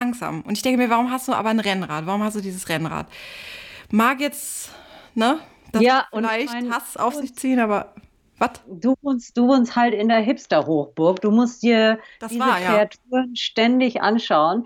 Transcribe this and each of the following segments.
langsam. Und ich denke mir, warum hast du aber ein Rennrad? Warum hast du dieses Rennrad? Mag jetzt, ne, das Ja, und ich vielleicht meine, Hass auf sich ziehen, aber was? du wohnst halt in der Hipster-Hochburg. Du musst dir Das diese war ja. Kreaturen ständig anschauen.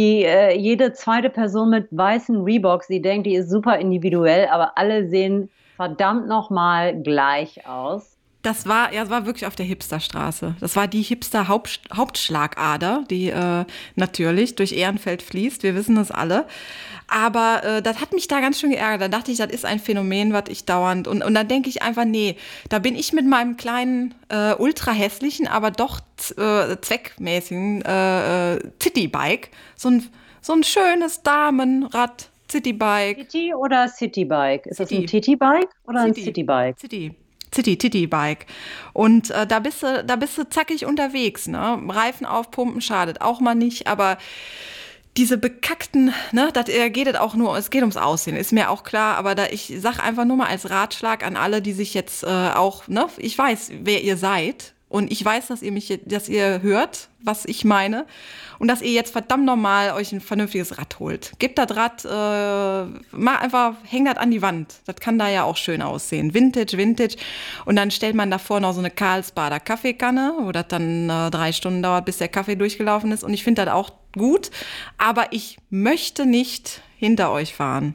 Jede zweite Person mit weißen Reeboks, die denkt, die ist super individuell, aber alle sehen verdammt nochmal gleich aus. Das war wirklich auf der Hipsterstraße. Das war die Hipster-Hauptschlagader, die natürlich durch Ehrenfeld fließt. Wir wissen das alle. Aber das hat mich da ganz schön geärgert. Da dachte ich, das ist ein Phänomen, was ich dauernd. Und dann denke ich einfach, nee, da bin ich mit meinem kleinen, ultra hässlichen, aber doch zweckmäßigen Citybike. So ein schönes Damenrad. Citybike. City oder Citybike? Ist das ein City. Titibike oder ein City. Citybike? City-Bike. Und da bist du zackig unterwegs, ne? Reifen aufpumpen schadet auch mal nicht, aber diese bekackten, ne, es geht ums Aussehen, ist mir auch klar, aber ich sag einfach nur mal als Ratschlag an alle, die sich jetzt auch, ne, ich weiß, wer ihr seid und ich weiß, dass ihr hört, was ich meine und dass ihr jetzt verdammt normal euch ein vernünftiges Rad holt. Gebt das Rad, mal einfach, hängt das an die Wand. Das kann da ja auch schön aussehen. Vintage. Und dann stellt man davor noch so eine Karlsbader Kaffeekanne, wo das dann 3 Stunden dauert, bis der Kaffee durchgelaufen ist. Und ich finde das auch gut, aber ich möchte nicht hinter euch fahren.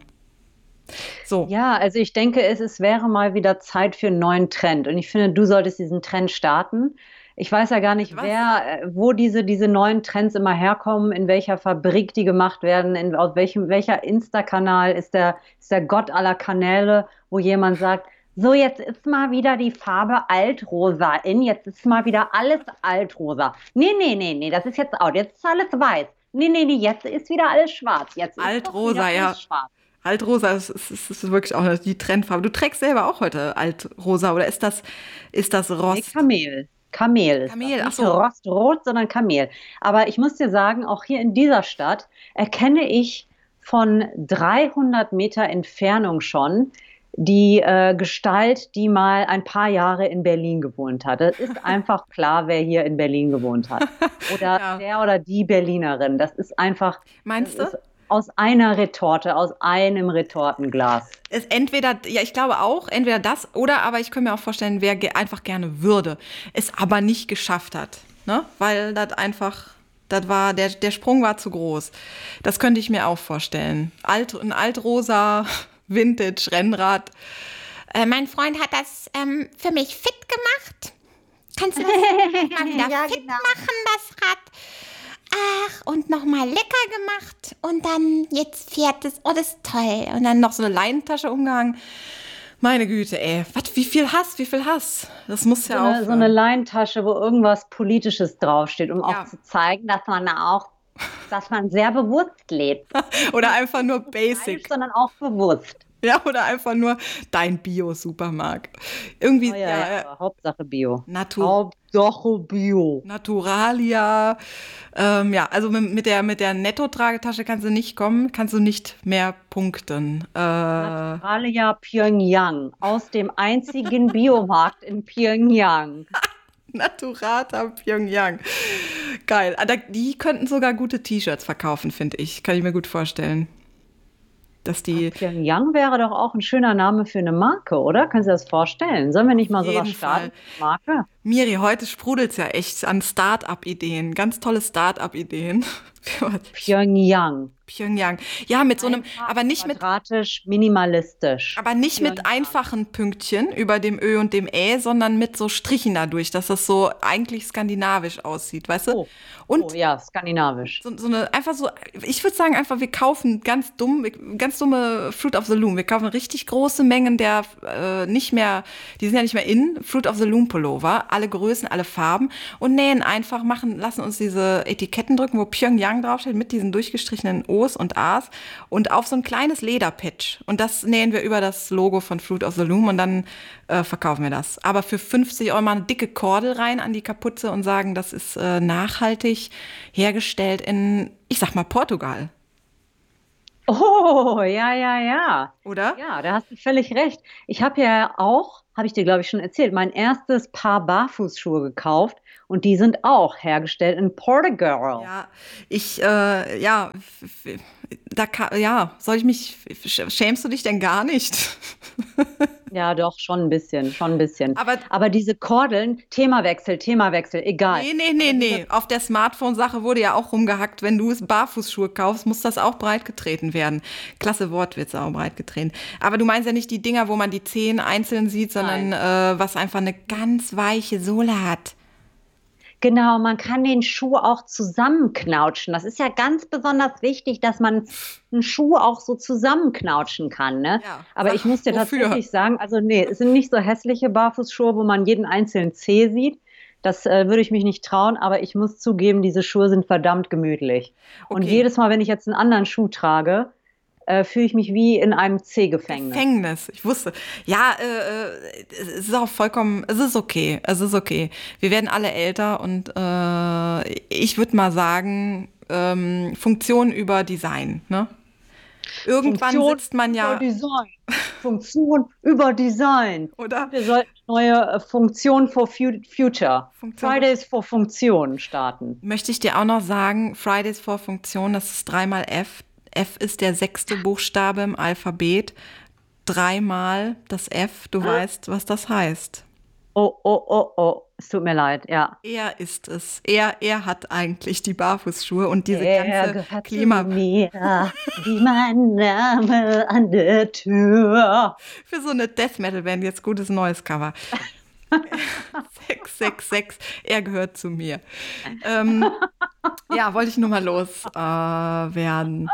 So. Ja, also ich denke, es wäre mal wieder Zeit für einen neuen Trend. Und ich finde, du solltest diesen Trend starten. Ich weiß ja gar Mit nicht, was? wo diese neuen Trends immer herkommen, in welcher Fabrik die gemacht werden, welcher Insta-Kanal ist der Gott aller Kanäle, wo jemand sagt, so, jetzt ist mal wieder die Farbe Altrosa in, jetzt ist mal wieder alles Altrosa. Nee, das ist jetzt out, jetzt ist alles weiß. Nee, jetzt ist wieder alles schwarz. Jetzt ist doch wieder Altrosa, ja. alles schwarz. Altrosa ist wirklich auch die Trendfarbe. Du trägst selber auch heute Altrosa oder ist das Nee, Rost? Kamel. Kamel ist das. Kamel, ach Nicht so. Rostrot, sondern Kamel. Aber ich muss dir sagen, auch hier in dieser Stadt erkenne ich von 300 Meter Entfernung schon die Gestalt, die mal ein paar Jahre in Berlin gewohnt hat. Es ist einfach klar, wer hier in Berlin gewohnt hat. Oder Ja. der oder die Berlinerin. Das Meinst du? ist aus einer Retorte, aus einem Retortenglas. Ist entweder, ja, ich glaube auch, entweder das oder aber ich könnte mir auch vorstellen, wer einfach gerne würde, es aber nicht geschafft hat. Ne? Weil das einfach, der Sprung war zu groß. Das könnte ich mir auch vorstellen. Ein altrosa Vintage-Rennrad. Mein Freund hat das für mich fit gemacht. Kannst du das mal wieder Ja, fit genau. machen, das Rad? Ach, und nochmal lecker gemacht. Und dann, jetzt fährt es. Oh, das ist toll. Und dann noch so eine Leinentasche umgehangen. Meine Güte, ey. Was, wie viel Hass? Das muss So ja eine aufhören. Leintasche, wo irgendwas Politisches draufsteht, um auch Ja. zu zeigen, dass man sehr bewusst lebt. Nicht Oder nur einfach nur falsch, basic. sondern auch bewusst. Ja, oder einfach nur dein Bio-Supermarkt. Oh Irgendwie, ja, ja, aber Hauptsache Bio. Natur. Hauptsache Bio. Naturalia. Ja, also mit der Netto-Tragetasche kannst du nicht kommen, kannst du nicht mehr punkten. Naturalia Pyongyang. Aus dem einzigen Biomarkt in Pyongyang. Naturata Pyongyang. Geil. Die könnten sogar gute T-Shirts verkaufen, finde ich. Kann ich mir gut vorstellen. Dass die Pyongyang wäre doch auch ein schöner Name für eine Marke, oder? Können Sie das vorstellen? Sollen wir auf nicht mal sowas jeden starten? Fall. Marke? Miri, heute sprudelt's ja echt an Start-up-Ideen. Ganz tolle Start-up-Ideen. Pyongyang. Pyongyang. Ja, mit so einem, Einfach, quadratisch, minimalistisch. aber nicht mit Pyongyang. einfachen Pünktchen über dem Ö und dem Ä, sondern mit so Strichen dadurch, dass das so eigentlich skandinavisch aussieht, weißt du? Oh, oh Und ja, skandinavisch. einfach so, ich würde sagen einfach, wir kaufen ganz dumme Fruit of the Loom. Wir kaufen richtig große Mengen der nicht mehr, die sind ja nicht mehr in, Fruit of the Loom Pullover, alle Größen, alle Farben und nähen einfach, lassen uns diese Etiketten drücken, wo Pyongyang draufsteht, mit diesen durchgestrichenen O's und A's und auf so ein kleines Lederpatch. Und das nähen wir über das Logo von Fruit of the Loom und dann verkaufen wir das. Aber für 50 Euro mal eine dicke Kordel rein an die Kapuze und sagen, das ist nachhaltig hergestellt in, ich sag mal, Portugal. Oh, ja, ja, ja. oder? Ja, da hast du völlig recht. Ich habe ja auch, habe ich dir, glaube ich, schon erzählt, mein erstes Paar Barfußschuhe gekauft und die sind auch hergestellt in Portugal. Ja, ja, ja, soll ich mich, schämst du dich denn gar nicht? Ja, doch, schon ein bisschen, schon ein bisschen. Aber Aber diese Kordeln, Themawechsel, egal. nee, Aber diese, nee. Auf der Smartphone-Sache wurde ja auch rumgehackt. Wenn du es Barfußschuhe kaufst, muss das auch breit getreten werden. Klasse Wortwitz, auch breit getreten. Aber du meinst ja nicht die Dinger, wo man die Zehen einzeln sieht, sondern nein. was einfach eine ganz weiche Sohle hat. Genau, man kann den Schuh auch zusammenknautschen. Das ist ja ganz besonders wichtig, dass man einen Schuh auch so zusammenknautschen kann, ne? Ja, Aber sag ich muss dir wofür. tatsächlich sagen, also nee, es sind nicht so hässliche Barfußschuhe, wo man jeden einzelnen Zeh sieht. Das würde ich mich nicht trauen, aber ich muss zugeben, diese Schuhe sind verdammt gemütlich. Und Okay. jedes Mal, wenn ich jetzt einen anderen Schuh trage, fühle ich mich wie in einem Zehgefängnis. Gefängnis, ich wusste. Ja, es ist auch vollkommen, es ist okay, es ist okay. Wir werden alle älter und ich würde mal sagen, Funktion über Design, ne? Irgendwann Funktion sitzt man über ja, Design. Funktion über Design. oder? Und wir sollten neue Funktion for Future. Funktion. Fridays for Funktion starten. Möchte ich dir auch noch sagen, Fridays for Funktion, das ist dreimal F. F ist der 6. Buchstabe im Alphabet. Dreimal das F, du weißt, was das heißt. Oh, oh, oh, oh. Es tut mir leid, ja. Er ist es. Er hat eigentlich die Barfußschuhe und diese Er ganze gehört zu Klima. mir, wie mein Name an der Tür. Für so eine Death Metal Band jetzt gutes neues Cover. 666, er gehört zu mir. Ähm, ja, wollte ich nur mal loswerden.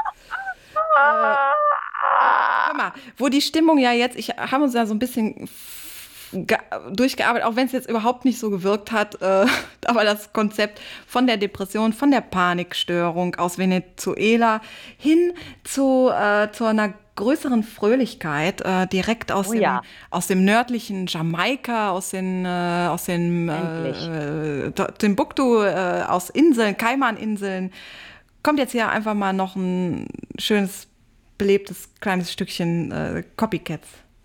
Hör mal, wo die Stimmung ja jetzt, ich habe uns ja so ein bisschen durchgearbeitet, auch wenn es jetzt überhaupt nicht so gewirkt hat, aber das Konzept von der Depression, von der Panikstörung aus Venezuela hin zu einer größeren Fröhlichkeit, direkt Oh ja, aus dem nördlichen Jamaika, endlich. Timbuktu, aus Inseln, Kaimaninseln, kommt jetzt hier einfach mal noch ein schönes, belebtes kleines Stückchen Copycats.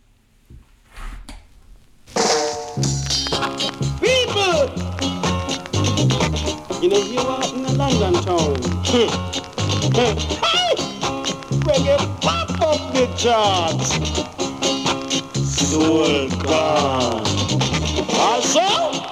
People! You know, you out in the London town. Hey! Reggae pop up the charts. Soul gone. Also?